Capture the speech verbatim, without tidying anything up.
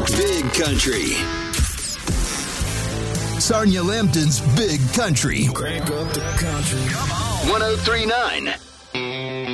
Big Country. Sarnia Lambton's Big Country. Crank up the country. one oh three point nine